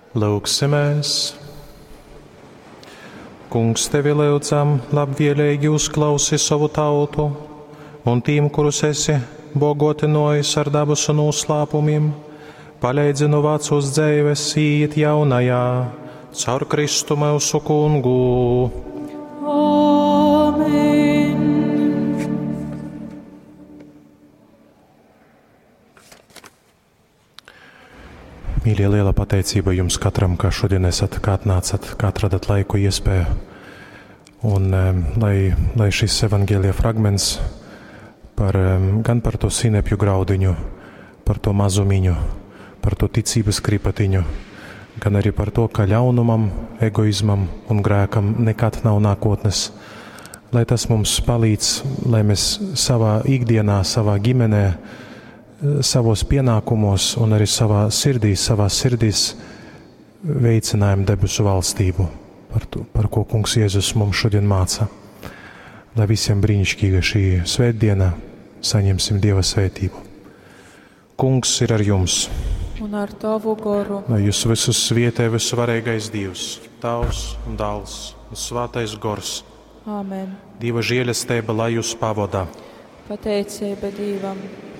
Lūksimies! Kungs, tevi lūdzam, labvēlīgi uzklausi savu tautu un tiem, kurus esi bogotinojis ar dabas un noslēpumiem, palīdzi no vecos dzīves iet jaunajā, caur Kristu mūsu Kungu. Amen. Mīļie, liela pateicība jums katram, ka šodien esat, kā atnācat, kā atradat laiku, iespēju. Un lai šis evaņģēlija fragments gan par to sinepju graudiņu, par to mazumiņu, par to ticības kripatiņu, gan arī par to, ka ļaunumam, egoismam un grēkam nekad nav nākotnes. Lai tas mums palīdz, lai mēs savā ikdienā, savā ģimenē, savos pienākumos un arī savā sirdīs veicinājam debesu valstību, par ko Kungs Jēzus mums šodien māca. Lai visiem brīnišķīga šī svētdiena, saņemsim Dieva svētību. Kungs ir ar jums. Un ar tavu garu. Lai jūs visus svietē visvarīgais Dievs, Tavs un Dēls un Svētais Gors. Amen. Dieva žēlastība, lai jūs pavadā. Pateicība Dievam.